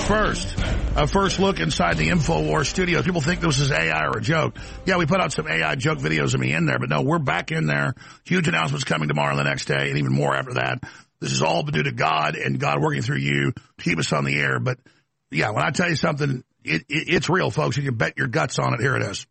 first. A first look inside the InfoWars studio. People think this is AI or a joke. Yeah, we put out some AI joke videos of me in there, but no, we're back in there. Huge announcements coming tomorrow and the next day, and even more after that. This is all due to God and God working through you to keep us on the air. But yeah, when I tell you something, it's real, folks. You can bet your guts on it. Here it is.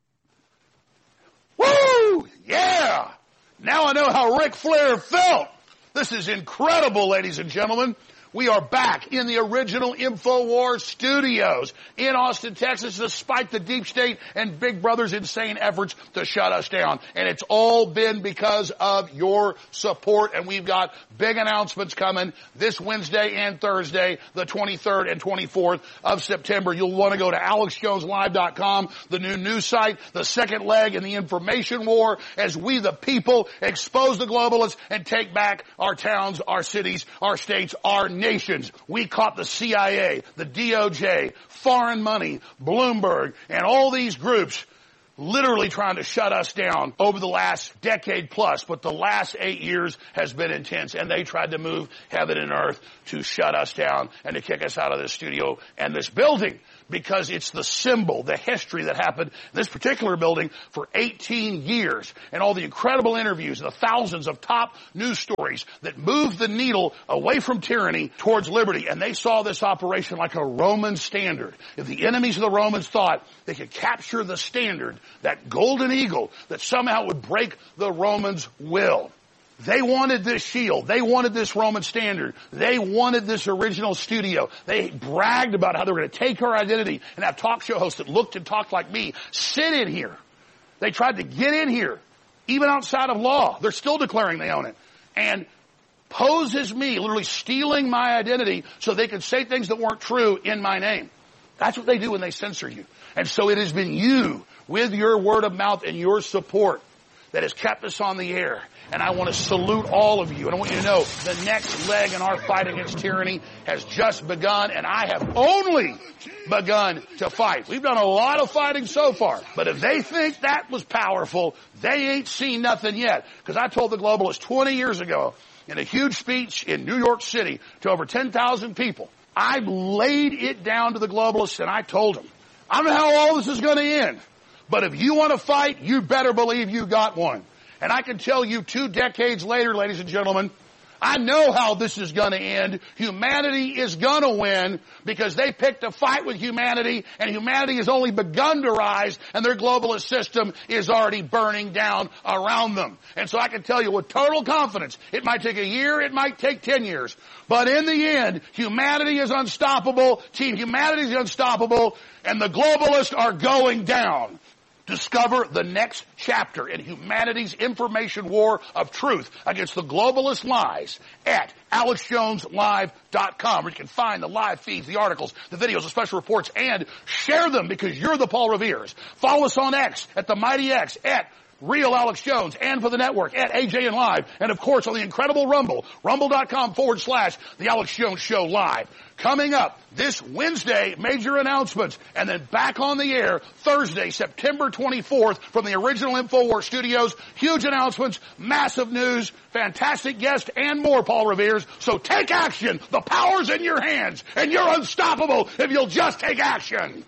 Woo! Yeah! Now I know how Ric Flair felt. This is incredible, ladies and gentlemen. We are back in the original InfoWars studios in Austin, Texas, despite the deep state and Big Brother's insane efforts to shut us down. And it's all been because of your support. And we've got big announcements coming this Wednesday and Thursday, the 23rd and 24th of September. You'll want to go to AlexJonesLive.com, the new news site, the second leg in the information war, as we, the people, expose the globalists and take back our towns, our cities, our states, our nations. We caught the CIA, the DOJ, foreign money, Bloomberg, and all these groups literally trying to shut us down over the last decade plus. But the last 8 years has been intense, and they tried to move heaven and earth to shut us down and to kick us out of this studio and this building, because it's the symbol, the history that happened in this particular building for 18 years, and all the incredible interviews and the thousands of top news stories that moved the needle away from tyranny towards liberty. And they saw this operation like a Roman standard. If the enemies of the Romans thought they could capture the standard, that golden eagle, that somehow would break the Romans' will. They wanted this shield. They wanted this Roman standard. They wanted this original studio. They bragged about how they were going to take our identity and have talk show hosts that looked and talked like me sit in here. They tried to get in here, even outside of law. They're still declaring they own it. And pose as me, literally stealing my identity so they could say things that weren't true in my name. That's what they do when they censor you. And so it has been you, with your word of mouth and your support, that has kept us on the air. And I want to salute all of you. And I want you to know the next leg in our fight against tyranny has just begun, and I have only begun to fight. We've done a lot of fighting so far. But if they think that was powerful, they ain't seen nothing yet. Because I told the globalists 20 years ago in a huge speech in New York City to over 10,000 people, I laid it down to the globalists and I told them, I don't know how all this is going to end, but if you want to fight, you better believe you got one. And I can tell you 2 decades later, ladies and gentlemen, I know how this is going to end. Humanity is going to win because they picked a fight with humanity, and humanity has only begun to rise, and their globalist system is already burning down around them. And so I can tell you with total confidence, it might take a year, it might take 10 years, but in the end, humanity is unstoppable, Team Humanity is unstoppable, and the globalists are going down. Discover the next chapter in humanity's information war of truth against the globalist lies at AlexJonesLive.com, where you can find the live feeds, the articles, the videos, the special reports, and share them because you're the Paul Revere's. Follow us on X at the Mighty X at Real Alex Jones, and for the network at AJN Live, and of course on the incredible Rumble, rumble.com/The Alex Jones Show Live. Coming up this Wednesday, major announcements, and then back on the air Thursday, September 24th from the original InfoWars studios. Huge announcements, massive news, fantastic guests, and more, Paul Revere's. So take action. The power's in your hands, and you're unstoppable if you'll just take action.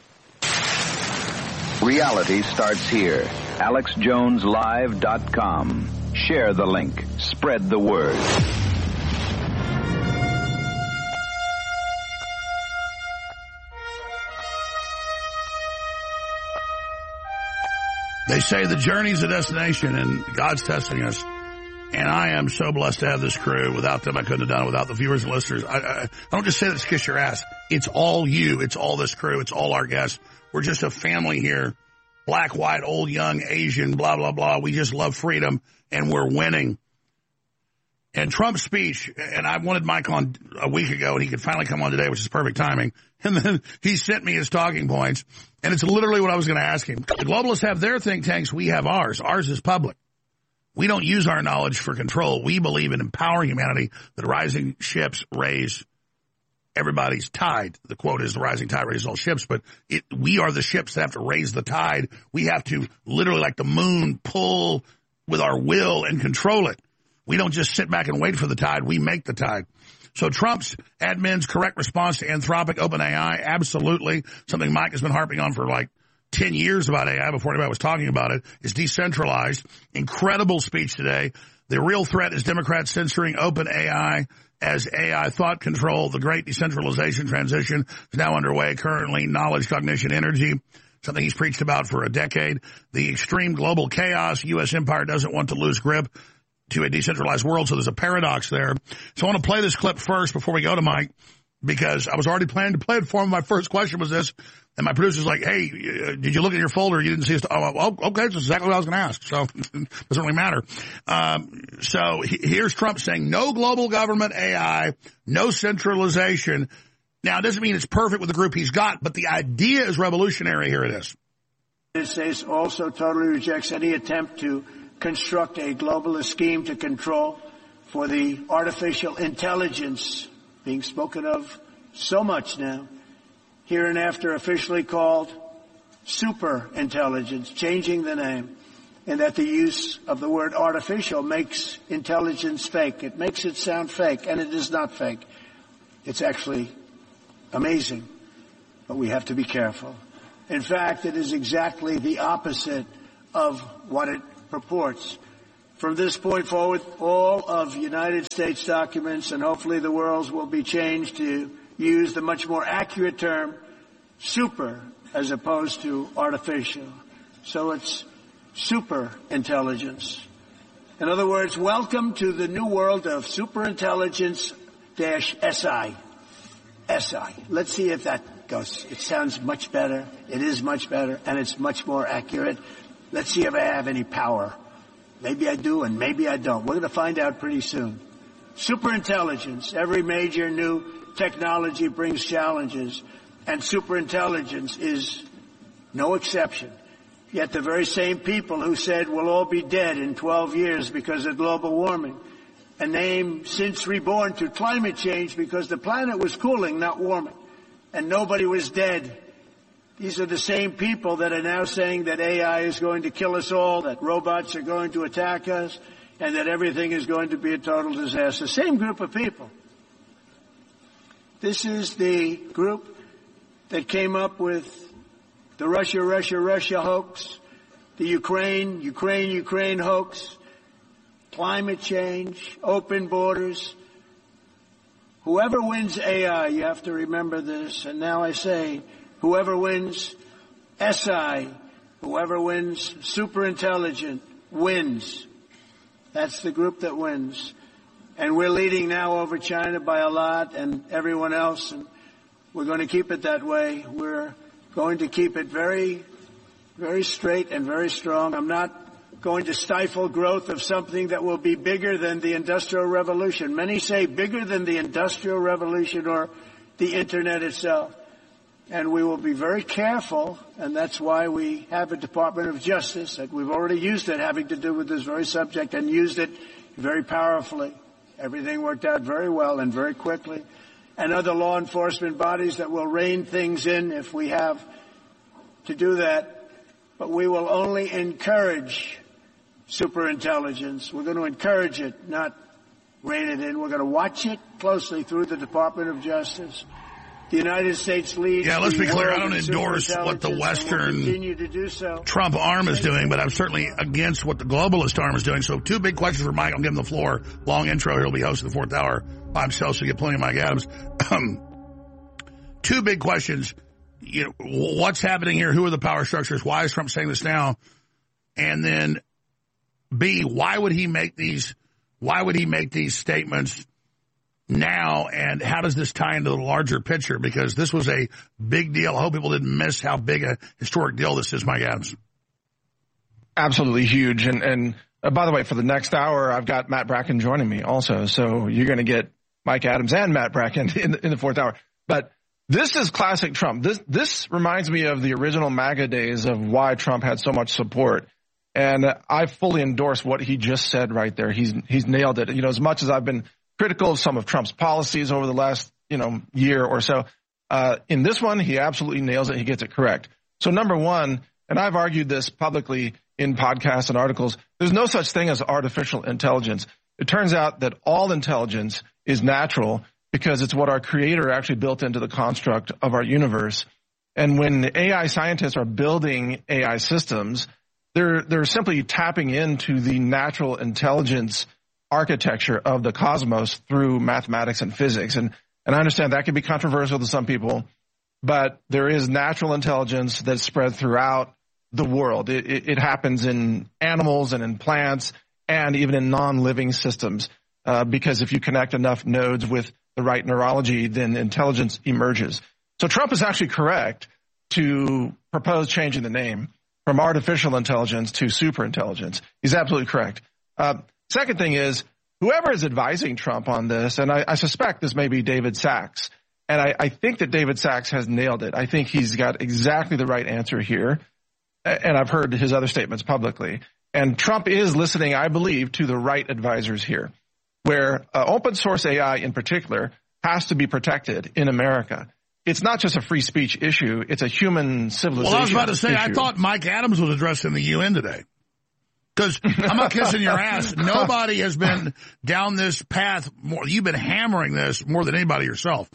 Reality starts here. AlexJonesLive.com. Share the link. Spread the word. They say the journey's a destination, and God's testing us. And I am so blessed to have this crew. Without them, I couldn't have done it. Without the viewers and listeners, I don't just say that to kiss your ass. It's all you. It's all this crew. It's all our guests. We're just a family here. Black, white, old, young, Asian, blah, blah, blah. We just love freedom, and we're winning. And Trump's speech, and I wanted Mike on a week ago, and he could finally come on today, which is perfect timing. And then he sent me his talking points, and it's literally what I was going to ask him. The globalists have their think tanks. We have ours. Ours is public. We don't use our knowledge for control. We believe in empowering humanity, that rising ships raise everybody's tide. The quote is, the rising tide raises all ships, but we are the ships that have to raise the tide. We have to literally, like the moon, pull with our will and control it. We don't just sit back and wait for the tide. We make the tide. So Trump's admin's correct response to Anthropic, OpenAI, absolutely. Something Mike has been harping on for like 10 years about AI before anybody was talking about it, is decentralized. Incredible speech today. The real threat is Democrats censoring OpenAI as AI thought control. The great decentralization transition is now underway. Currently, knowledge, cognition, energy, something he's preached about for a decade. The extreme global chaos. U.S. empire doesn't want to lose grip to a decentralized world, so there's a paradox there. So I want to play this clip first before we go to Mike, because I was already planning to play it for him. My first question was this, and my producer's like, hey, did you look in your folder? You didn't see us? Oh, okay, that's exactly what I was going to ask, so it doesn't really matter. So here's Trump saying no global government AI, no centralization. Now, it doesn't mean it's perfect with the group he's got, but the idea is revolutionary. Here it is. The United States also totally rejects any attempt to construct a globalist scheme to control for the artificial intelligence being spoken of so much now, hereinafter officially called super intelligence, changing the name, and that the use of the word artificial makes intelligence fake. It makes it sound fake, and it is not fake. It's actually amazing, but we have to be careful. In fact, it is exactly the opposite of what it purports. From this point forward, all of United States documents and hopefully the world's will be changed to use the much more accurate term super as opposed to artificial. So it's super intelligence. In other words, welcome to the new world of superintelligence-SI. SI. Let's see if that goes. It sounds much better. It is much better, and it's much more accurate. Let's see if I have any power. Maybe I do, and maybe I don't. We're going to find out pretty soon. Superintelligence. Every major new technology brings challenges, and superintelligence is no exception. Yet the very same people who said we'll all be dead in 12 years because of global warming, a name since reborn to climate change because the planet was cooling, not warming, and nobody was dead. These are the same people that are now saying that AI is going to kill us all, that robots are going to attack us, and that everything is going to be a total disaster. Same group of people. This is the group that came up with the Russia hoax, the Ukraine hoax, climate change, open borders. Whoever wins AI, you have to remember this, and now I say, whoever wins SI, whoever wins superintelligent, wins. That's the group that wins. And we're leading now over China by a lot and everyone else, and we're going to keep it that way. We're going to keep it very, very straight and very strong. I'm not going to stifle growth of something that will be bigger than the Industrial Revolution. Many say bigger than the Industrial Revolution or the Internet itself. And we will be very careful, and that's why we have a Department of Justice, that we've already used it having to do with this very subject and used it very powerfully. Everything worked out very well and very quickly. And other law enforcement bodies that will rein things in if we have to do that. But we will only encourage superintelligence. We're going to encourage it, not rein it in. We're going to watch it closely through the Department of Justice. The United States leads. Yeah, let's be clear. I don't endorse what the Western Trump arm is doing, but I'm certainly against what the globalist arm is doing. So two big questions for Mike. I'll give him the floor. Long intro. He'll be hosting the fourth hour by himself, so you get plenty of Mike Adams. Two big questions. You know, what's happening here? Who are the power structures? Why is Trump saying this now? And then B, why would he make these statements now, and how does this tie into the larger picture? Because this was a big deal. I hope people didn't miss how big a historic deal this is, Mike Adams. Absolutely huge. And by the way, for the next hour, I've got Matt Bracken joining me also. So you're going to get Mike Adams and Matt Bracken in the fourth hour. But this is classic Trump. This reminds me of the original MAGA days of why Trump had so much support. And I fully endorse what he just said right there. He's nailed it. You know, as much as I've been critical of some of Trump's policies over the last, year or so. In this one, he absolutely nails it. He gets it correct. So number one, and I've argued this publicly in podcasts and articles, there's no such thing as artificial intelligence. It turns out that all intelligence is natural because it's what our creator actually built into the construct of our universe. And when AI scientists are building AI systems, they're simply tapping into the natural intelligence architecture of the cosmos through mathematics and physics. And I understand that can be controversial to some people, but there is natural intelligence that's spread throughout the world. It happens in animals and in plants and even in non-living systems, because if you connect enough nodes with the right neurology, then intelligence emerges. So Trump is actually correct to propose changing the name from artificial intelligence to superintelligence. He's absolutely correct. Second thing is, whoever is advising Trump on this, and I suspect this may be David Sachs, and I think that David Sachs has nailed it. I think he's got exactly the right answer here, and I've heard his other statements publicly. And Trump is listening, I believe, to the right advisors here, where open source AI in particular has to be protected in America. It's not just a free speech issue. It's a human civilization Well, I was about to say, issue. I thought Mike Adams was addressing the UN today. Because I'm not kissing your ass. Nobody has been down this path more. You've been hammering this more than anybody yourself.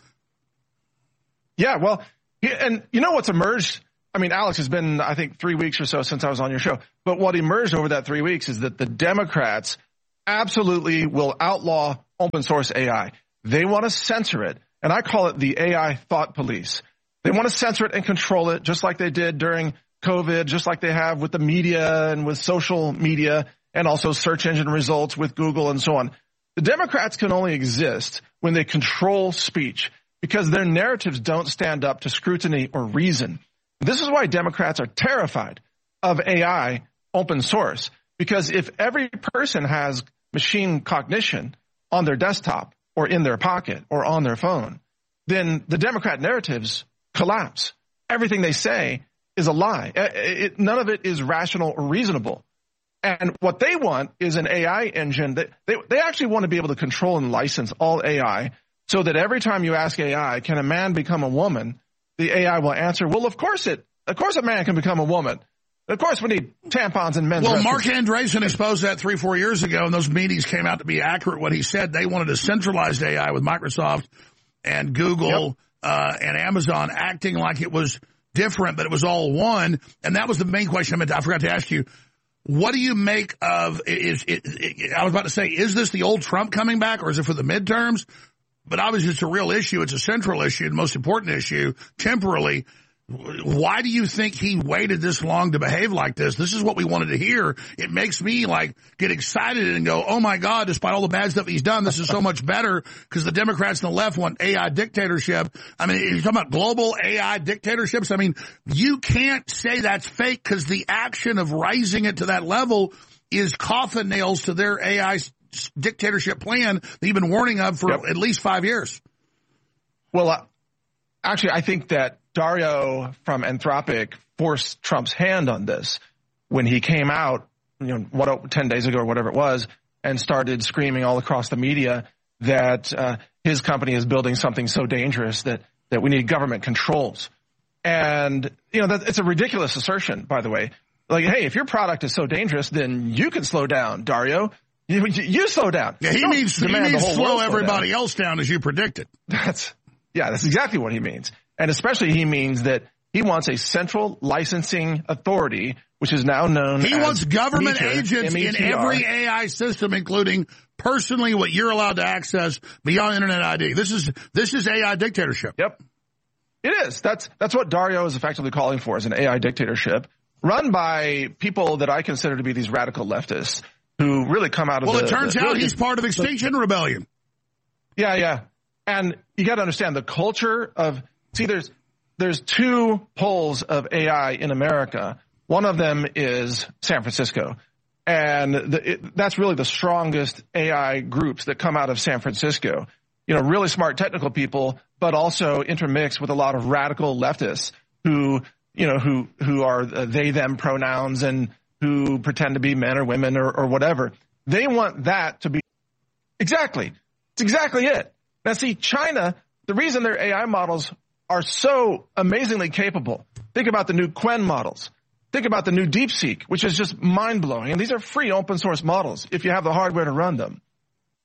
Yeah, well, and you know what's emerged? I mean, Alex, it's been, I think, 3 weeks or so since I was on your show. But what emerged over that 3 weeks is that the Democrats absolutely will outlaw open source AI. They want to censor it. And I call it the AI thought police. They want to censor it and control it just like they did during COVID, just like they have with the media and with social media and also search engine results with Google and so on. The Democrats can only exist when they control speech because their narratives don't stand up to scrutiny or reason. This is why Democrats are terrified of AI open source, because if every person has machine cognition on their desktop or in their pocket or on their phone, then the Democrat narratives collapse. Everything they say is a lie. None of it is rational or reasonable. And what they want is an AI engine that they actually want to be able to control and license all AI so that every time you ask AI, can a man become a woman? The AI will answer, well, of course a man can become a woman. Of course we need tampons and men's Well, restrooms. Mark Andreessen exposed that 3-4 years ago, and those meetings came out to be accurate. What he said, they wanted a centralized AI with Microsoft and Google and Amazon acting like it was different, but it was all one. And that was the main question I forgot to ask you. What do you make of I was about to say, is this the old Trump coming back, or is it for the midterms? But obviously it's a real issue. It's a central issue, the most important issue temporally. Why do you think he waited this long to behave like this? This is what we wanted to hear. It makes me get excited and go, oh my God, despite all the bad stuff he's done, this is so much better because the Democrats on the left want AI dictatorship. I mean, you're talking about global AI dictatorships. I mean, you can't say that's fake because the action of raising it to that level is coffin nails to their AI dictatorship plan that you've been warning of for at least 5 years. Well, actually, I think that Dario from Anthropic forced Trump's hand on this when he came out, 10 days ago or whatever it was, and started screaming all across the media that his company is building something so dangerous that we need government controls. And, it's a ridiculous assertion, by the way. Like, hey, if your product is so dangerous, then you can slow down, Dario. You slow down. Yeah, he means slow everybody else down, as you predicted. That's exactly what he means. And especially he means that he wants a central licensing authority, which is now known He as wants government METR, agents in METR. every AI system, including personally what you're allowed to access beyond Internet ID. This is AI dictatorship. Yep. It is. That's what Dario is effectively calling for, is an AI dictatorship run by people that I consider to be these radical leftists who really come out of it turns out he's part of Extinction Rebellion. Yeah. And you got to understand the culture of, there's two poles of AI in America. One of them is San Francisco. And that's really the strongest AI groups that come out of San Francisco. Really smart technical people, but also intermixed with a lot of radical leftists who are they, them pronouns and who pretend to be men or women or whatever. They want that to be exactly. It's exactly it. Now, see, China, the reason their AI models are so amazingly capable. Think about the new Qwen models. Think about the new DeepSeek, which is just mind-blowing. And these are free open source models if you have the hardware to run them.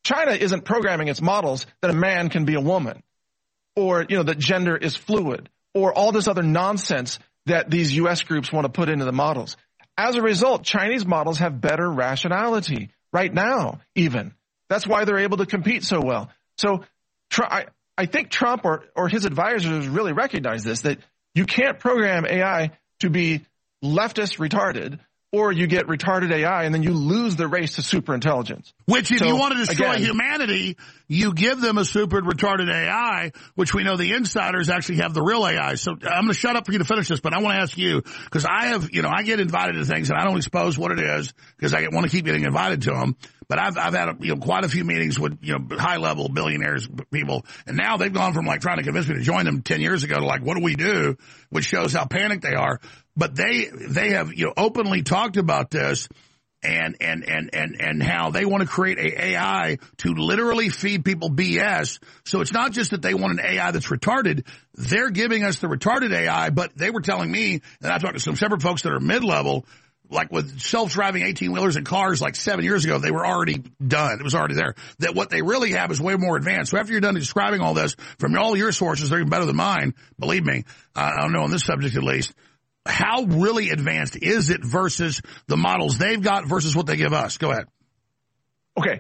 China isn't programming its models that a man can be a woman, or, that gender is fluid, or all this other nonsense that these U.S. groups want to put into the models. As a result, Chinese models have better rationality right now, even. That's why they're able to compete so well. So I think Trump or his advisors really recognize this, that you can't program AI to be leftist retarded, or you get retarded AI and then you lose the race to superintelligence. Which, if you want to destroy humanity, you give them a super retarded AI, which we know the insiders actually have the real AI. So I'm going to shut up for you to finish this, but I want to ask you, because I get invited to things and I don't expose what it is because I want to keep getting invited to them. But I've had quite a few meetings with high level billionaires people, and now they've gone from trying to convince me to join them 10 years ago to what do we do, which shows how panicked they are. But they have openly talked about this and how they want to create an AI to literally feed people BS. So it's not just that they want an AI that's retarded. They're giving us the retarded AI, but they were telling me, and I talked to some separate folks that are mid-level, with self-driving 18-wheelers and cars 7 years ago, they were already done. It was already there. That what they really have is way more advanced. So after you're done describing all this from all your sources, they're even better than mine, believe me. I don't know on this subject at least. How really advanced is it versus the models they've got versus what they give us? Go ahead. Okay.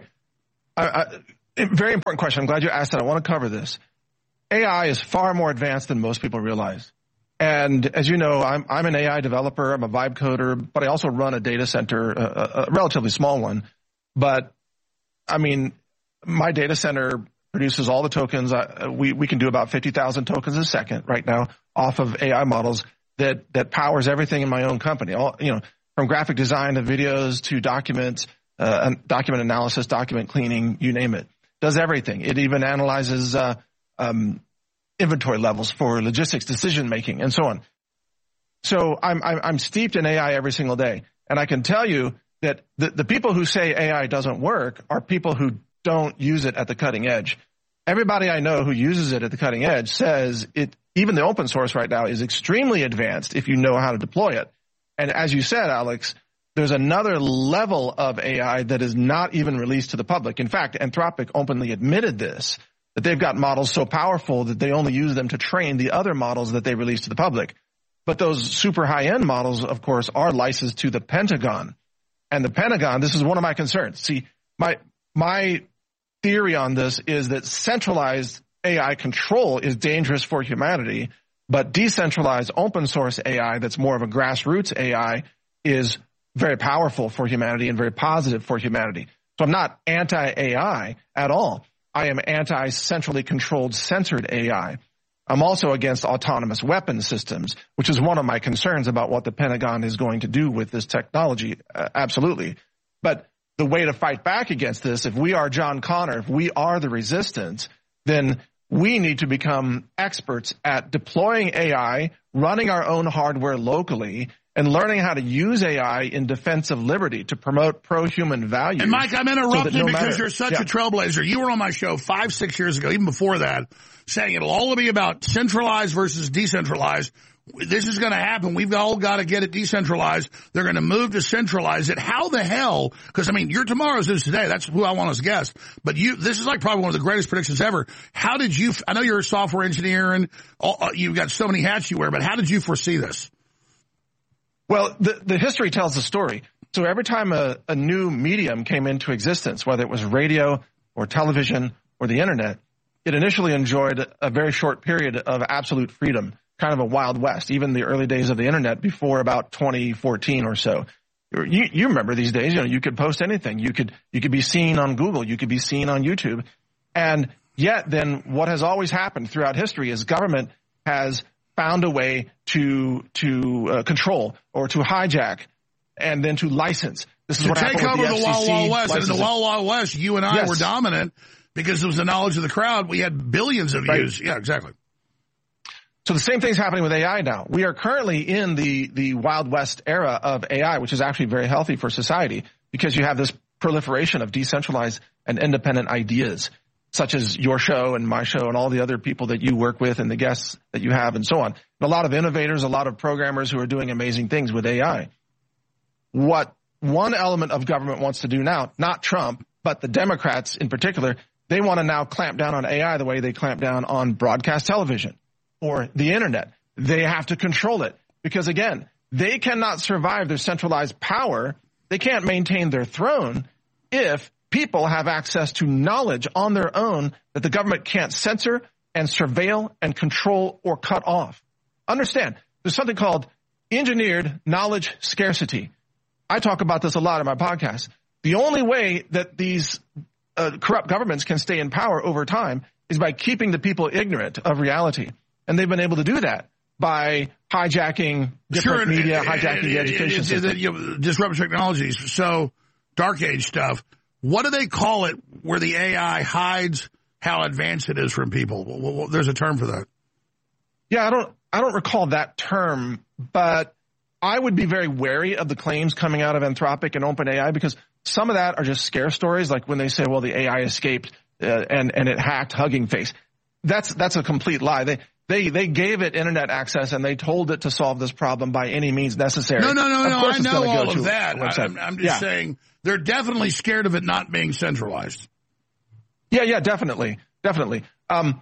Very important question. I'm glad you asked that. I want to cover this. AI is far more advanced than most people realize. And as you know, I'm an AI developer. I'm a vibe coder, but I also run a data center, a relatively small one. But I mean, my data center produces all the tokens. We can do about 50,000 tokens a second right now off of AI models that powers everything in my own company. From graphic design to videos to documents, document analysis, document cleaning, you name it. Does everything. It even analyzes inventory levels for logistics, decision making, and so on. So I'm steeped in AI every single day, and I can tell you that the people who say AI doesn't work are people who don't use it at the cutting edge. Everybody I know who uses it at the cutting edge says it. Even the open source right now is extremely advanced if you know how to deploy it. And as you said, Alex, there's another level of AI that is not even released to the public. In fact, Anthropic openly admitted this, that they've got models so powerful that they only use them to train the other models that they release to the public. But those super high-end models, of course, are licensed to the Pentagon. And the Pentagon, this is one of my concerns. See, my theory on this is that centralized AI control is dangerous for humanity, but decentralized open source AI that's more of a grassroots AI is very powerful for humanity and very positive for humanity. So I'm not anti-AI at all. I am anti-centrally controlled censored AI. I'm also against autonomous weapon systems, which is one of my concerns about what the Pentagon is going to do with this technology. Absolutely. But the way to fight back against this, if we are John Connor, if we are the resistance, then we need to become experts at deploying AI, running our own hardware locally, and learning how to use AI in defense of liberty to promote pro-human values. And Mike, I'm interrupting because you're such a trailblazer. You were on my show 5-6 years ago, even before that, saying it'll all be about centralized versus decentralized. This is going to happen. We've all got to get it decentralized. They're going to move to centralize it. How the hell? Because, I mean, you're tomorrow's news today. That's who I want as guest. But this is probably one of the greatest predictions ever. How did you, I know you're a software engineer and you've got so many hats you wear, but how did you foresee this? Well, the history tells the story. So every time a new medium came into existence, whether it was radio or television or the internet, it initially enjoyed a very short period of absolute freedom. Kind of a Wild West, even the early days of the internet before about 2014 or so. You remember these days, you could post anything. You could be seen on Google. You could be seen on YouTube. And yet then what has always happened throughout history is government has found a way to control or to hijack and then to license. This is what happened with the FCC. To take over the Wild West. And in the Wild West, you and I were dominant because it was the knowledge of the crowd. We had billions of views. Yeah, exactly. So the same thing's happening with AI now. We are currently in the Wild West era of AI, which is actually very healthy for society because you have this proliferation of decentralized and independent ideas, such as your show and my show and all the other people that you work with and the guests that you have and so on. And a lot of innovators, a lot of programmers who are doing amazing things with AI. What one element of government wants to do now, not Trump, But the Democrats in particular, they want to now clamp down on AI the way they clamp down on broadcast television or the internet. They have to control it because, again, they cannot survive their centralized power. They can't maintain their throne if people have access to knowledge on their own that the government can't censor and surveil and control or cut off. Understand, there's something called engineered knowledge scarcity. I talk about this a lot in my podcast. The only way that these corrupt governments can stay in power over time is by keeping the people ignorant of reality. And they've been able to do that by hijacking different media, hijacking the education system. Disruptive technologies. So dark age stuff. What do they call it where the AI hides how advanced it is from people? Well, there's a term for that. Yeah, I don't recall that term, but I would be very wary of the claims coming out of Anthropic and OpenAI because some of that are just scare stories, like when they say, well, the AI escaped and it hacked Hugging Face. That's a complete lie. They gave it internet access and they told it to solve this problem by any means necessary. No. I know all of that. I'm just saying they're definitely scared of it not being centralized. Yeah, definitely. And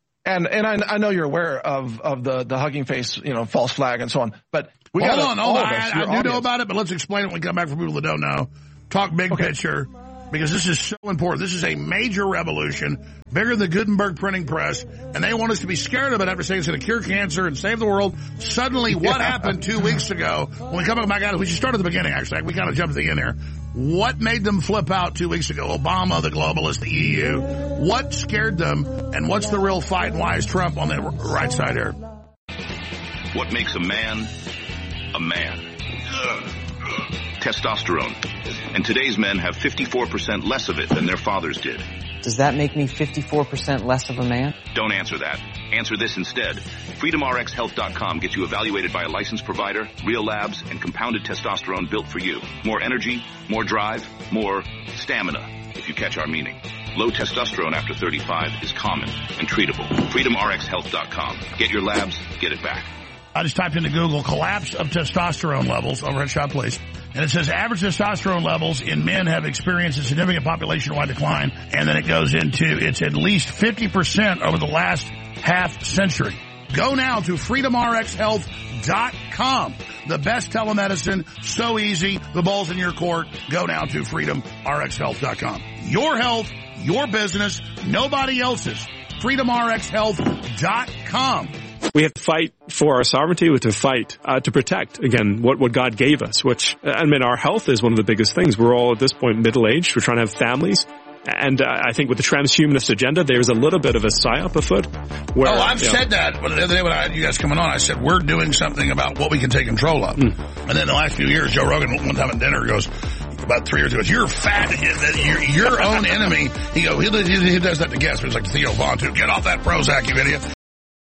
I know you're aware of the Hugging Face, false flag and so on. But hold on. I do know about it, but let's explain it when we come back for people that don't know. Talk big picture, because this is so important. This is a major revolution, bigger than the Gutenberg printing press, and they want us to be scared of it after saying it's going to cure cancer and save the world. Suddenly, what happened 2 weeks ago when we come back out? We should start at the beginning, actually. We kind of jumped to the end here. What made them flip out 2 weeks ago? Obama, the globalists, the EU. What scared them, and what's the real fight, and why is Trump on the right side here? What makes a man a man? Testosterone. And today's men have 54% less of it than their fathers did. Does that make me 54% less of a man? Don't answer that. Answer this instead. FreedomRxHealth.com gets you evaluated by a licensed provider, real labs, and compounded testosterone built for you. More energy, more drive, more stamina, if you catch our meaning. Low testosterone after 35 is common and treatable. FreedomRxHealth.com. Get your labs, get it back. I just typed into Google collapse of testosterone levels over at Shot Place. And it says average testosterone levels in men have experienced a significant population-wide decline. And then it goes into it's at least 50% over the last half century. Go now to freedomrxhealth.com. The best telemedicine, so easy, the ball's in your court. Go now to freedomrxhealth.com. Your health, your business, nobody else's. freedomrxhealth.com. We have to fight for our sovereignty. We have to fight to protect, again, what God gave us, which, our health is one of the biggest things. We're all at this point middle-aged. We're trying to have families. And I think with the transhumanist agenda, there's a little bit of a psyop afoot. Where, I've said that. The other day when I had you guys coming on, I said, we're doing something about what we can take control of. And then the last few years, Joe Rogan, one time at dinner, goes, about 3 years ago, you're fat, you're your own enemy. He does that to guests. It's like Theo Von too. Get off that Prozac, you idiot.